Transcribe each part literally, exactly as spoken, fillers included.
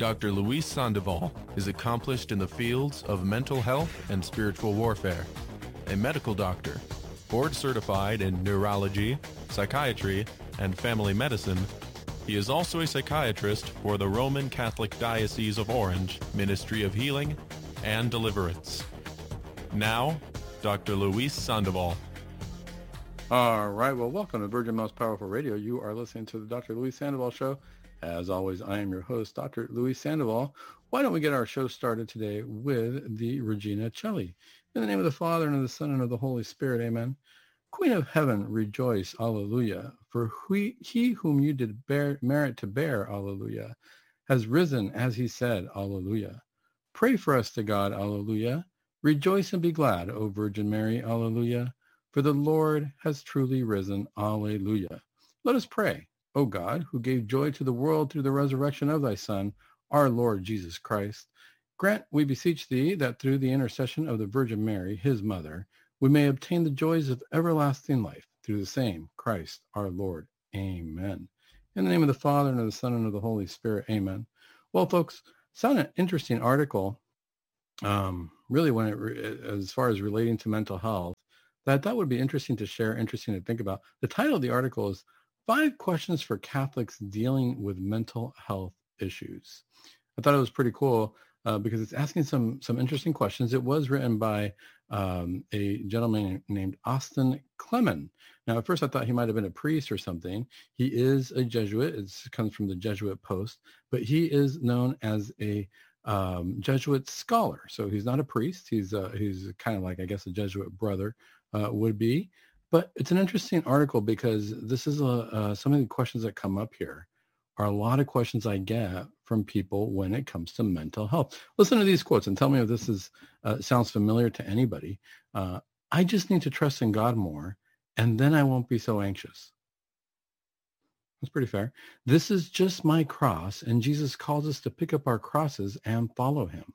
Doctor Luis Sandoval is accomplished in the fields of mental health and spiritual warfare. A medical doctor, board certified in neurology, psychiatry, and family medicine, he is also a psychiatrist for the Roman Catholic Diocese of Orange Ministry of Healing and Deliverance. Now, Doctor Luis Sandoval. All right. Well, welcome to Virgin Most Powerful Radio. You are listening to the Doctor Luis Sandoval Show. As always, I am your host, Doctor Luis Sandoval. Why don't we get our show started today with the Regina Celli? In the name of the Father, and of the Son, and of the Holy Spirit, amen. Queen of heaven, rejoice, alleluia. For he, he whom you did bear, merit to bear, alleluia, has risen as he said, alleluia. Pray for us to God, alleluia. Rejoice and be glad, O Virgin Mary, alleluia. For the Lord has truly risen, alleluia. Let us pray. O God, who gave joy to the world through the resurrection of thy Son, our Lord Jesus Christ, grant, we beseech thee, that through the intercession of the Virgin Mary, his mother, we may obtain the joys of everlasting life through the same Christ our Lord. Amen. In the name of the Father, and of the Son, and of the Holy Spirit. Amen. Well, folks, found an interesting article, um, really when it, as far as relating to mental health, that I thought would be interesting to share, interesting to think about. The title of the article is Five Questions for Catholics Dealing with Mental Health Issues. I thought it was pretty cool uh, because it's asking some some interesting questions. It was written by um, a gentleman named Austin Clement. Now, at first I thought he might have been a priest or something. He is a Jesuit. It comes from the Jesuit Post, but he is known as a um, Jesuit scholar. So he's not a priest. He's uh, he's kind of like, I guess, a Jesuit brother uh, would be. But it's an interesting article because this is a, uh, some of the questions that come up here are a lot of questions I get from people when it comes to mental health. Listen to these quotes and tell me if this is uh, sounds familiar to anybody. Uh, I just need to trust in God more, and then I won't be so anxious. That's pretty fair. This is just my cross, and Jesus calls us to pick up our crosses and follow him.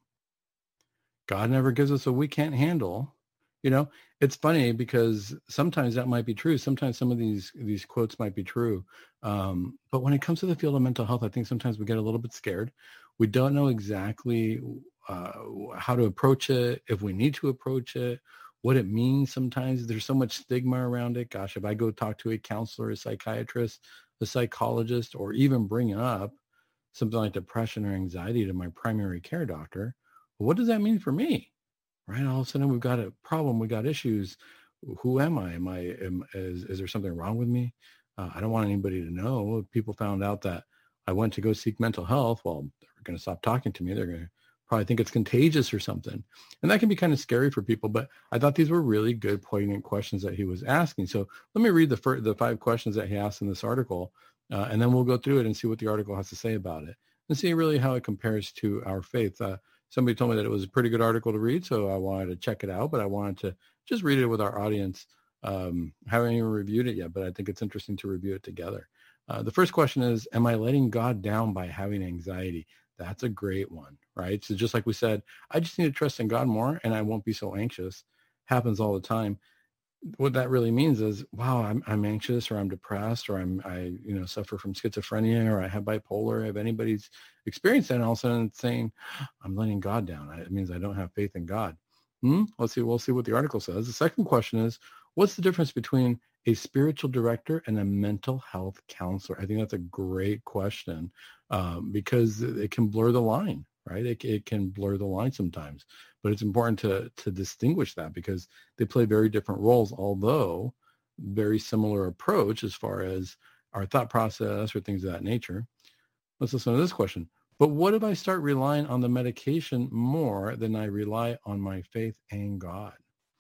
God never gives us what we can't handle. You know, it's funny because sometimes that might be true. Sometimes some of these these quotes might be true. Um, but when it comes to the field of mental health, I think sometimes we get a little bit scared. We don't know exactly uh, how to approach it, if we need to approach it, what it means. Sometimes there's so much stigma around it. Gosh, if I go talk to a counselor, a psychiatrist, a psychologist, or even bring up something like depression or anxiety to my primary care doctor, what does that mean for me? Right? All of a sudden, we've got a problem. We got issues. Who am I? Am I? Am, is, is there something wrong with me? Uh, I don't want anybody to know. If people found out that I went to go seek mental health, well, they're going to stop talking to me. They're going to probably think it's contagious or something. And that can be kind of scary for people. But I thought these were really good, poignant questions that he was asking. So let me read the fir- the five questions that he asked in this article, uh, and then we'll go through it and see what the article has to say about it and see really how it compares to our faith. Uh, Somebody told me that it was a pretty good article to read, so I wanted to check it out, but I wanted to just read it with our audience. Um, I haven't even reviewed it yet, but I think it's interesting to review it together. Uh, the first question is, am I letting God down by having anxiety? That's a great one, right? So just like we said, I just need to trust in God more, and I won't be so anxious. Happens all the time. What that really means is, wow, I'm I'm anxious, or I'm depressed, or I'm I you know suffer from schizophrenia, or I have bipolar. If anybody's experienced that, and all of a sudden it's saying, I'm letting God down, it means I don't have faith in God. Hmm? Let's see. We'll see what the article says. The second question is, what's the difference between a spiritual director and a mental health counselor? I think that's a great question um, because it can blur the line. Right? It, it can blur the line sometimes, but it's important to to distinguish that because they play very different roles, although very similar approach as far as our thought process or things of that nature. Let's listen to this question. But what if I start relying on the medication more than I rely on my faith and God?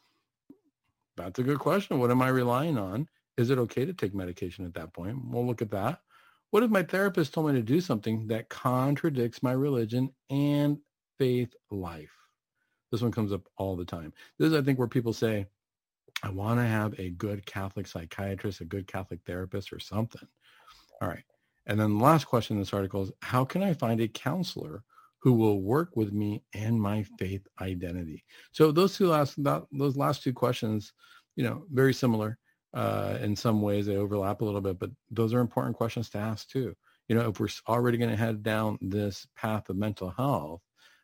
That's a good question. What am I relying on? Is it okay to take medication at that point? We'll look at that. What if my therapist told me to do something that contradicts my religion and faith life? This one comes up all the time. This is, I think, where people say, I want to have a good Catholic psychiatrist, a good Catholic therapist or something. All right. And then the last question in this article is, how can I find a counselor who will work with me and my faith identity? So those two last, those last two questions, you know, very similar. Uh, in some ways, they overlap a little bit, but those are important questions to ask too. You know, if we're already going to head down this path of mental health,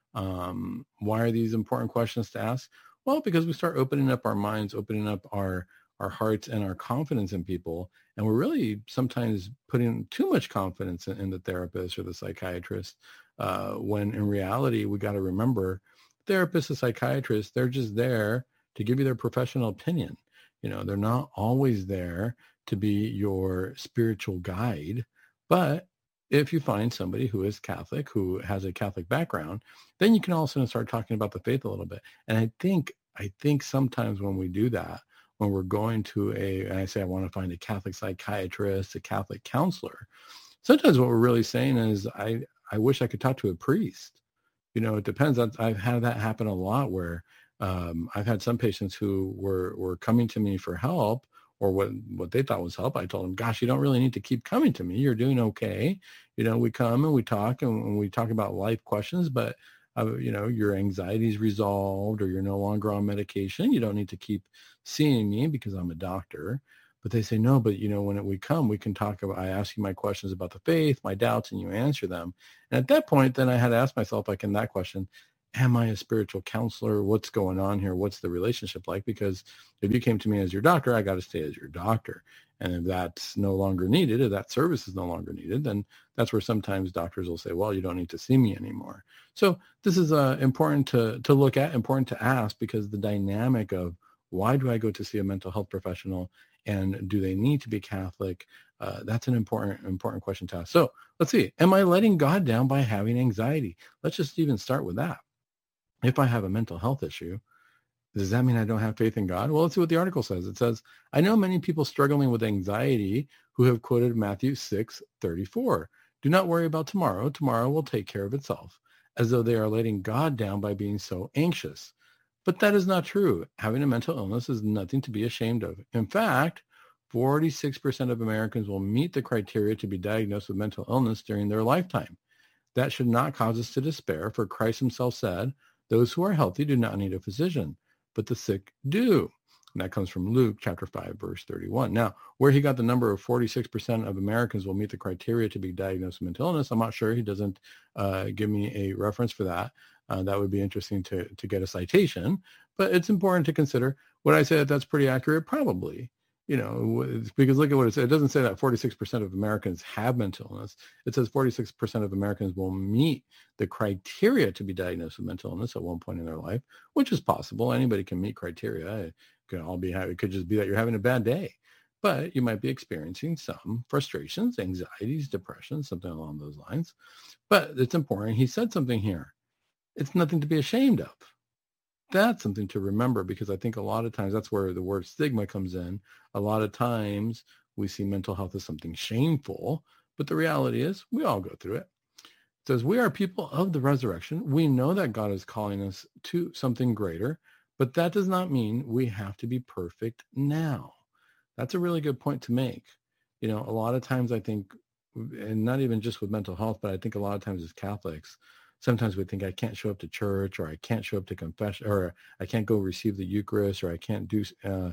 um, why are these important questions to ask? Well, because we start opening up our minds, opening up our our hearts and our confidence in people. And we're really sometimes putting too much confidence in, in the therapist or the psychiatrist, uh, when in reality, we got to remember therapists and psychiatrists, they're just there to give you their professional opinion. You know, they're not always there to be your spiritual guide. But if you find somebody who is Catholic, who has a Catholic background, then you can also start talking about the faith a little bit. And I think, I think sometimes when we do that, when we're going to a, and I say I want to find a Catholic psychiatrist, a Catholic counselor, sometimes what we're really saying is, I, I wish I could talk to a priest. You know, it depends. I've, I've had that happen a lot where um, I've had some patients who were, were coming to me for help, or what, what they thought was help. I told them, gosh, you don't really need to keep coming to me. You're doing okay. You know, we come and we talk and, and we talk about life questions, but uh, you know, your anxiety is resolved or you're no longer on medication. You don't need to keep seeing me because I'm a doctor. But they say, no, but you know, when we come, we can talk about, I ask you my questions about the faith, my doubts, and you answer them. And at that point, then I had to ask myself, like in that question, am I a spiritual counselor? What's going on here? What's the relationship like? Because if you came to me as your doctor, I got to stay as your doctor. And if that's no longer needed, if that service is no longer needed, then that's where sometimes doctors will say, well, you don't need to see me anymore. So this is uh, important to, to look at, important to ask, because the dynamic of why do I go to see a mental health professional, and do they need to be Catholic? Uh, that's an important, important question to ask. So let's see. Am I letting God down by having anxiety? Let's just even start with that. If I have a mental health issue, does that mean I don't have faith in God? Well, let's see what the article says. It says, I know many people struggling with anxiety who have quoted Matthew six thirty-four. Do not worry about tomorrow. Tomorrow will take care of itself, as though they are letting God down by being so anxious. But that is not true. Having a mental illness is nothing to be ashamed of. In fact, forty-six percent of Americans will meet the criteria to be diagnosed with mental illness during their lifetime. That should not cause us to despair, for Christ himself said, those who are healthy do not need a physician, but the sick do. And that comes from Luke chapter five, verse thirty-one. Now, where he got the number of forty-six percent of Americans will meet the criteria to be diagnosed with mental illness, I'm not sure. He doesn't uh, give me a reference for that. Uh, that would be interesting to, to get a citation, but it's important to consider. Would I say that that's pretty accurate? Probably. You know, because look at what it says. It doesn't say that forty-six percent of Americans have mental illness. It says forty-six percent of Americans will meet the criteria to be diagnosed with mental illness at one point in their life, which is possible. Anybody can meet criteria. It could all be, it could just be that you're having a bad day, but you might be experiencing some frustrations, anxieties, depression, something along those lines. But it's important. He said something here. It's nothing to be ashamed of. That's something to remember, because I think a lot of times that's where the word stigma comes in. A lot of times we see mental health as something shameful, but the reality is we all go through it. It says, we are people of the resurrection. We know that God is calling us to something greater, but that does not mean we have to be perfect now. That's a really good point to make. You know, a lot of times I think, and not even just with mental health, but I think a lot of times as Catholics, sometimes we think I can't show up to church, or I can't show up to confession, or I can't go receive the Eucharist, or I can't do, uh,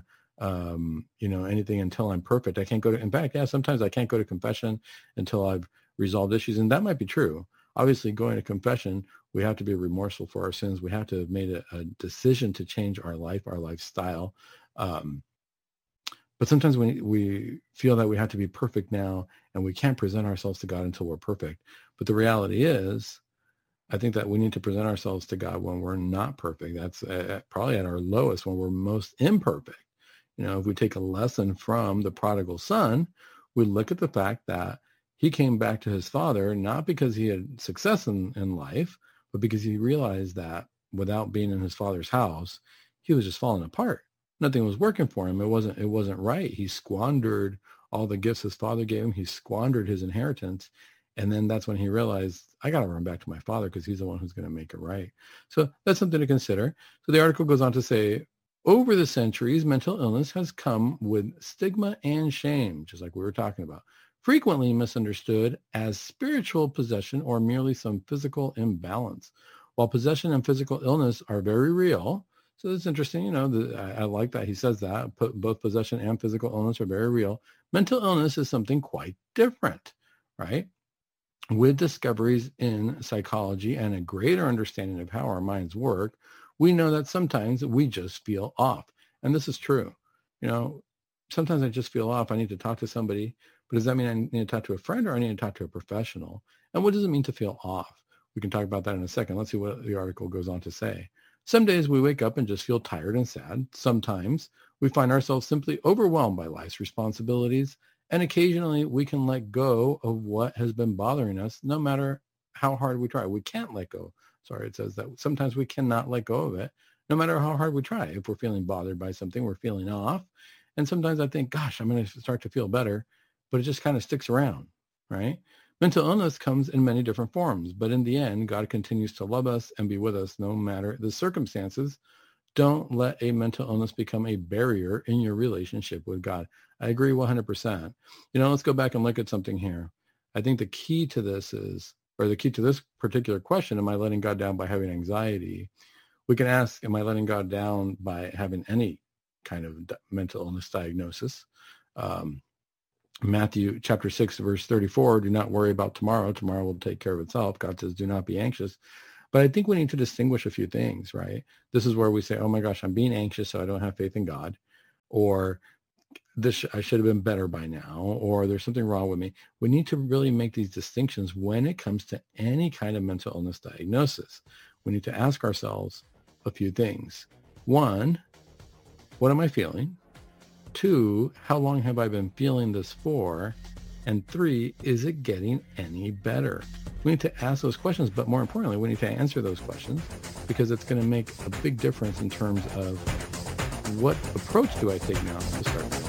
um, you know, anything until I'm perfect. I can't go to, in fact, yeah, sometimes I can't go to confession until I've resolved issues. And that might be true. Obviously, going to confession, we have to be remorseful for our sins. We have to have made a, a decision to change our life, our lifestyle. Um, but sometimes we, we feel that we have to be perfect now, and we can't present ourselves to God until we're perfect. But the reality is, I think that we need to present ourselves to God when we're not perfect. That's uh, probably at our lowest, when we're most imperfect. You know, if we take a lesson from the prodigal son, we look at the fact that he came back to his father, not because he had success in, in life, but because he realized that without being in his father's house, he was just falling apart. Nothing was working for him. It wasn't, it wasn't right. He squandered all the gifts his father gave him. He squandered his inheritance. And then that's when he realized, I got to run back to my father, because he's the one who's going to make it right. So that's something to consider. So the article goes on to say, over the centuries, mental illness has come with stigma and shame, just like we were talking about, frequently misunderstood as spiritual possession or merely some physical imbalance. While possession and physical illness are very real, so it's interesting, you know, the, I, I like that he says that, both possession and physical illness are very real. Mental illness is something quite different, right? with discoveries in psychology and a greater understanding of how our minds work, we know that sometimes we just feel off. And this is true. You know, sometimes I just feel off. I need to talk to somebody. But does that mean I need to talk to a friend or I need to talk to a professional? And what does it mean to feel off? We can talk about that in a second. Let's see what the article goes on to say. Some days we wake up and just feel tired and sad. Sometimes we find ourselves simply overwhelmed by life's responsibilities. And occasionally we can let go of what has been bothering us, no matter how hard we try. We can't let go. Sorry, it says that sometimes we cannot let go of it, no matter how hard we try. If we're feeling bothered by something, we're feeling off. And sometimes I think, gosh, I'm going to start to feel better, but it just kind of sticks around, right? Mental illness comes in many different forms, but in the end, God continues to love us and be with us no matter the circumstances. Don't let a mental illness become a barrier in your relationship with God. I agree one hundred percent. You know, let's go back and look at something here. I think the key to this is, or the key to this particular question, am I letting God down by having anxiety? We can ask, am I letting God down by having any kind of mental illness diagnosis? Um, Matthew chapter six, verse thirty-four, do not worry about tomorrow. Tomorrow will take care of itself. God says, do not be anxious. But I think we need to distinguish a few things, right? This is where we say, oh my gosh, I'm being anxious, so I don't have faith in God. Or this, I should have been better by now. Or there's something wrong with me. We need to really make these distinctions when it comes to any kind of mental illness diagnosis. We need to ask ourselves a few things. One, what am I feeling? Two, how long have I been feeling this for? And three, is it getting any better? We need to ask those questions, but more importantly, we need to answer those questions because it's going to make a big difference in terms of what approach do I take now to start with.